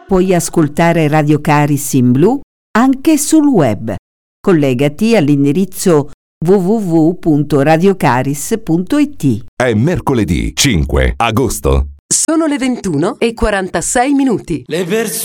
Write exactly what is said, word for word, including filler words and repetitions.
Puoi ascoltare Radio Caris in blu anche sul web. Collegati all'indirizzo w w w punto radiocaris punto i t. È mercoledì cinque agosto. Sono le ventuno e quarantasei minuti. Le persone